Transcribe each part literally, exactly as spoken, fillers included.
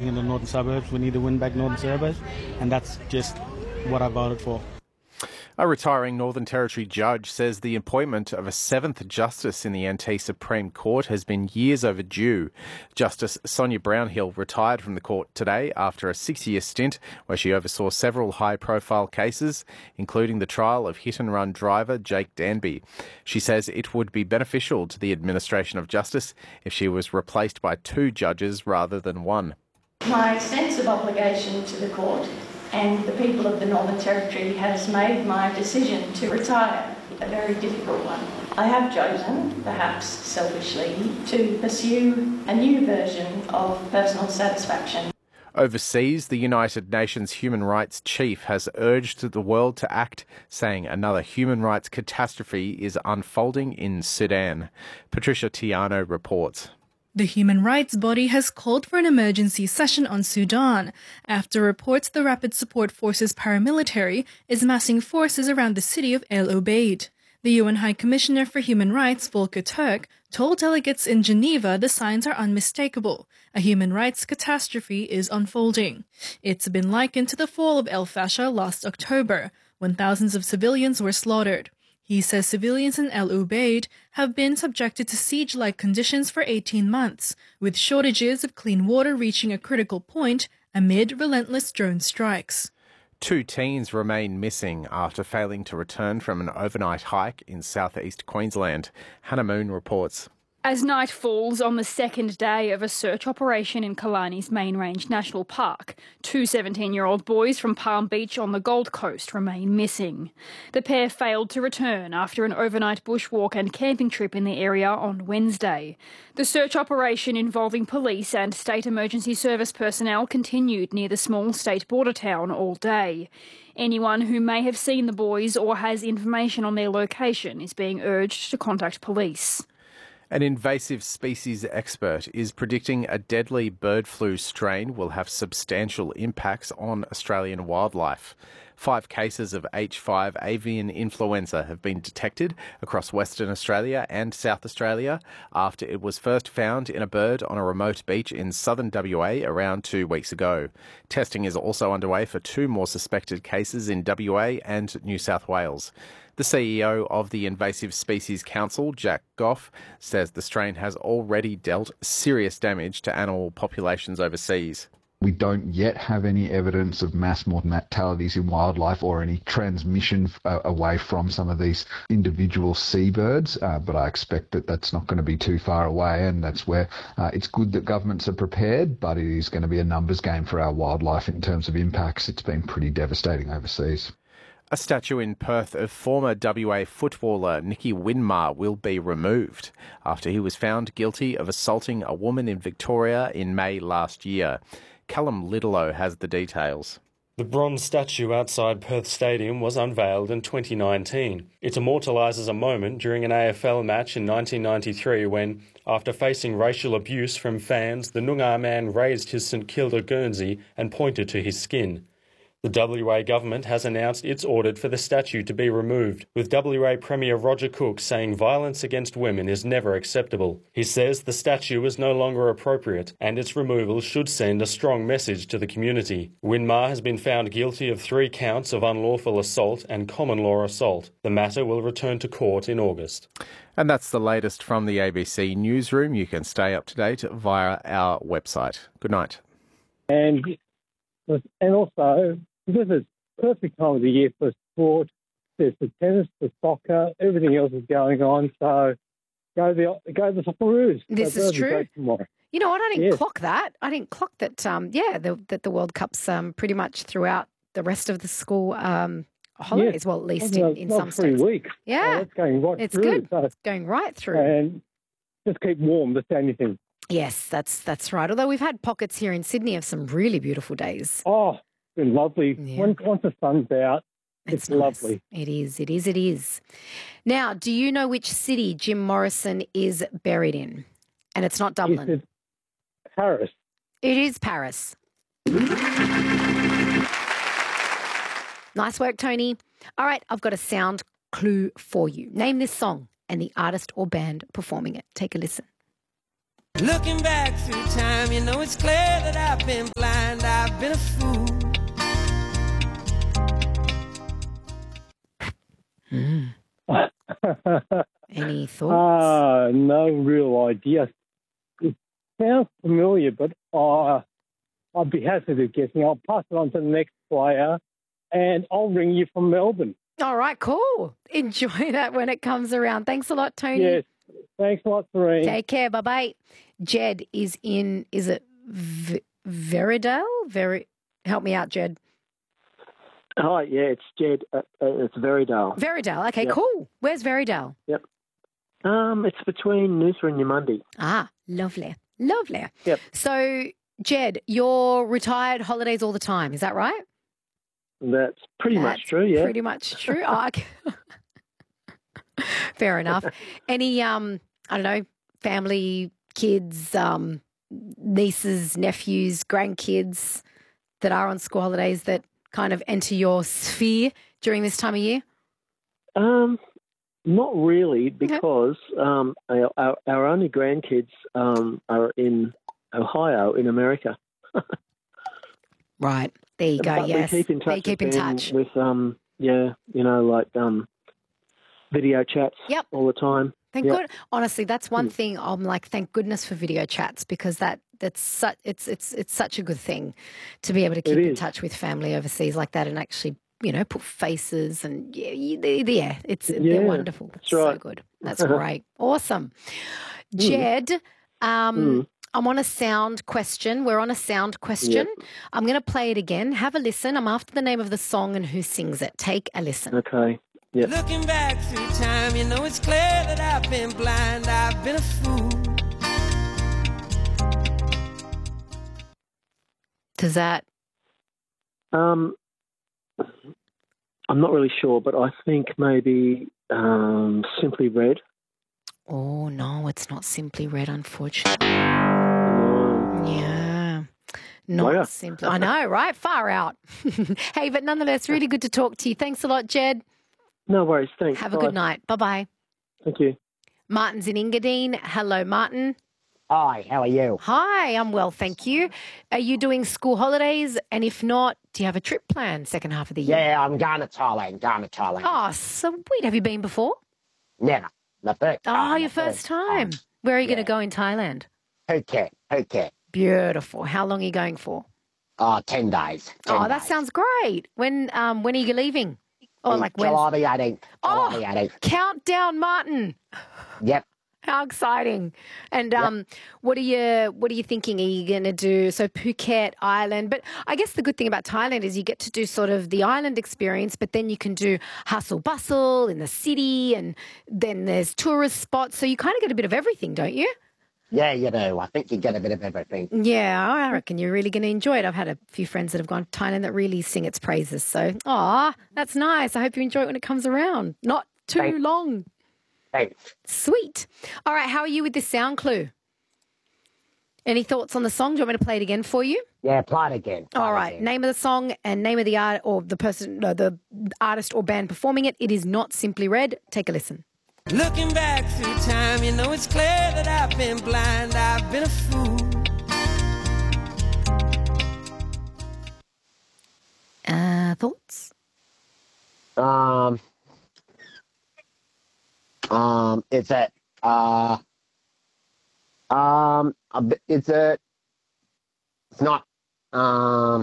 in the northern suburbs. We need to win back northern suburbs, and that's just what I voted for. A retiring Northern Territory judge says the appointment of a seventh justice in the N T Supreme Court has been years overdue. Justice Sonia Brownhill retired from the court today after a six-year stint where she oversaw several high-profile cases, including the trial of hit-and-run driver Jake Danby. She says it would be beneficial to the administration of justice if she was replaced by two judges rather than one. My sense of obligation to the court and the people of the Northern Territory has made my decision to retire a very difficult one. I have chosen, perhaps selfishly, to pursue a new version of personal satisfaction. Overseas, the United Nations Human Rights Chief has urged the world to act, saying another human rights catastrophe is unfolding in Sudan. Patricia Tiano reports. The human rights body has called for an emergency session on Sudan after reports the Rapid Support Forces paramilitary is massing forces around the city of El Obeid. The U N High Commissioner for Human Rights, Volker Turk, told delegates in Geneva the signs are unmistakable. A human rights catastrophe is unfolding. It's been likened to the fall of El Fasher last October, when thousands of civilians were slaughtered. He says civilians in El Ubaid have been subjected to siege-like conditions for eighteen months, with shortages of clean water reaching a critical point amid relentless drone strikes. Two teens remain missing after failing to return from an overnight hike in southeast Queensland. Hannah Moon reports. As night falls on the second day of a search operation in Killarney's Main Range National Park, two seventeen-year-old boys from Palm Beach on the Gold Coast remain missing. The pair failed to return after an overnight bushwalk and camping trip in the area on Wednesday. The search operation involving police and state emergency service personnel continued near the small state border town all day. Anyone who may have seen the boys or has information on their location is being urged to contact police. An invasive species expert is predicting a deadly bird flu strain will have substantial impacts on Australian wildlife. Five cases of H five avian influenza have been detected across Western Australia and South Australia after it was first found in a bird on a remote beach in southern W A around two weeks ago. Testing is also underway for two more suspected cases in W A and New South Wales. The C E O of the Invasive Species Council, Jack Goff, says the strain has already dealt serious damage to animal populations overseas. We don't yet have any evidence of mass mortalities in wildlife or any transmission uh, away from some of these individual seabirds, uh, but I expect that that's not going to be too far away, and that's where uh, it's good that governments are prepared, but it is going to be a numbers game for our wildlife in terms of impacts. It's been pretty devastating overseas. A statue in Perth of former W A footballer Nicky Winmar will be removed after he was found guilty of assaulting a woman in Victoria in May last year. Callum Littleow has the details. The bronze statue outside Perth Stadium was unveiled in twenty nineteen. It immortalises a moment during an A F L match in nineteen ninety-three when, after facing racial abuse from fans, the Noongar man raised his St Kilda Guernsey and pointed to his skin. The W A government has announced it's ordered for the statue to be removed, with W A Premier Roger Cook saying violence against women is never acceptable. He says the statue is no longer appropriate and its removal should send a strong message to the community. Winmar has been found guilty of three counts of unlawful assault and common law assault. The matter will return to court in August. And that's the latest from the A B C Newsroom. You can stay up to date via our website. Good night. And And also, this is perfect time of the year for sport. There's the tennis, the soccer, everything else is going on. So go the go the Socceroos. This so is true. You know what? I didn't yes. clock that. I didn't clock that. Um, yeah, the, that the World Cup's um, pretty much throughout the rest of the school um, holidays. Yes. Well, at least well, in, in not some three states. weeks. Yeah, so it's going right it's through. good. So, it's going right through. And just keep warm. That's the only thing. Yes, that's that's right. Although we've had pockets here in Sydney of some really beautiful days. Oh, it's been lovely. Yeah. Once, once the sun's out, it's, It's nice. lovely. It is, it is, it is. Now, do you know which city Jim Morrison is buried in? And it's not Dublin. It's Paris. It is Paris. Nice work, Tony. All right, I've got a sound clue for you. Name this song and the artist or band performing it. Take a listen. Looking back through time, you know it's clear that I've been blind, I've been a fool. Mm. Any thoughts? Ah, no real idea. It sounds familiar, but uh, I'd be hazard of guessing. I'll pass it on to the next player, and I'll ring you from Melbourne. All right, cool. Enjoy that when it comes around. Thanks a lot, Tony. Yes. Thanks a lot, Serene. Take care. Bye-bye. Jed is in, is it v- Veridale? Very, help me out, Jed. Hi, yeah, it's Jed. Uh, uh, it's Veridale. Veridale. Okay, Yep. cool. Where's Veridale? Yep. Um, it's between Noosa and Yamundi. Ah, lovely. Lovely. Yep. So, Jed, you're retired holidays all the time. Is that right? That's pretty That's much true, yeah. Pretty much true. Oh, okay. Fair enough. Any, um, I don't know, family, kids, um, nieces, nephews, grandkids that are on school holidays that kind of enter your sphere during this time of year? Um, not really, because um, our, our, our only grandkids um, are in Ohio, in America. Right. There you go, But yes. we keep in touch, They keep with, in them touch. with um, yeah, you know, like um, video chats Yep. all the time. Thank Yep. God. Honestly, that's one Mm. thing I'm like, thank goodness for video chats, because that that's such it's it's it's such a good thing to be able to keep in is. touch with family overseas like that and actually, you know, put faces and yeah, you- they- they- yeah, it's Yeah, they're wonderful. that's So right. good. That's great. Awesome. Jed, um, Mm. I'm on a sound question. We're on a sound question. I'm going to play it again. Have a listen. I'm after the name of the song and who sings it. Take a listen. Okay. Yep. Looking back through time, you know it's clear that I've been blind, I've been a fool. Does that? Um, I'm not really sure, but I think maybe um, Simply Red. Oh, no, it's not Simply Red, unfortunately. Um, Yeah. Not yeah. simply. I know, right? Far out. Hey, but nonetheless, really good to talk to you. Thanks a lot, Jed. No worries. Thanks. Have a Bye. good night. Bye-bye. Thank you. Martin's in Engadine. Hello, Martin. Hi, how are you? Hi, I'm well, thank you. Are you doing school holidays? And if not, do you have a trip planned second half of the year? Yeah, I'm going to Thailand, going to Thailand. Oh, sweet. Have you been before? Never. My first Oh, time. your my first time. Where are you going to go in Thailand? Phuket, Phuket. Beautiful. How long are you going for? Oh, ten days. ten Oh, that days. sounds great. When um when are you leaving? Oh, In like when? July the eighteenth. Oh, July the eighteenth. Countdown, Martin. Yep. How exciting! And um, what are you what are you thinking? Are you going to do so Phuket Island? But I guess the good thing about Thailand is you get to do sort of the island experience, but then you can do hustle bustle in the city, and then there's tourist spots. So you kind of get a bit of everything, don't you? Yeah, you do. I think you get a bit of everything. Yeah, I reckon you're really going to enjoy it. I've had a few friends that have gone to Thailand that really sing its praises. So, ah, that's nice. I hope you enjoy it when it comes around. Not too Thanks. long. Thanks. Sweet. All right, how are you with this sound clue? Any thoughts on the song? Do you want me to play it again for you? Yeah, play it again. Play All it right, again. name of the song and name of the art or the person, no, the artist or band performing it. It is not Simply Red. Take a listen. Looking back through time, you know it's clear that I've been blind, I've been a fool. Uh, thoughts? Um, um, it's a, uh, um, a bit- it's a, it's not, um,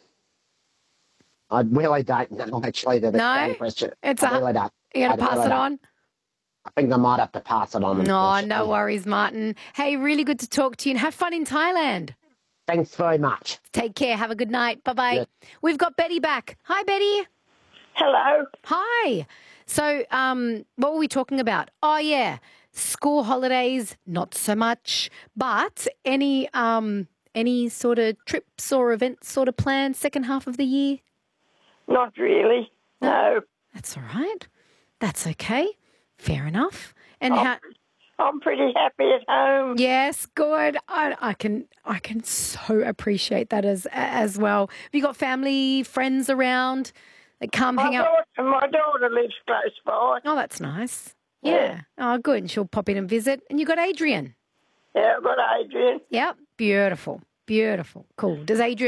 I really don't know actually the No? question. It's I a- really don't. You going to I pass really it don't. on? I think I might have to pass it on. No, unfortunately. no worries, Martin. Hey, really good to talk to you and have fun in Thailand. Thanks very much. Take care. Have a good night. Bye bye. Yeah. We've got Betty back. Hi, Betty. Hello. Hi. So, um, what were we talking about? Oh, yeah, school holidays, not so much. But any um, any sort of trips or events sort of planned second half of the year? Not really. No. That's all right. That's okay. Fair enough. And I'm, how? I'm pretty happy at home. Yes, good. I, I can I can so appreciate that as as well. Have you got family, friends around that come My hang out? daughter, my daughter lives close by. Oh, that's nice. Yeah. Oh, good. And she'll pop in and visit. And you got Adrian. Yeah, I've got Adrian. Yep. Beautiful. Beautiful. Cool. Does Adrian